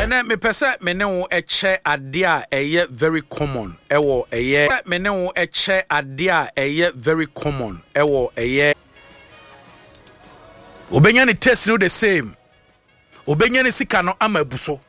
ene me pese me ne wo eche ade a eye very common ewo eye me ne wo eche ade a eye very common ewo eye obenya ni test no the same obenya ni sika no amabuso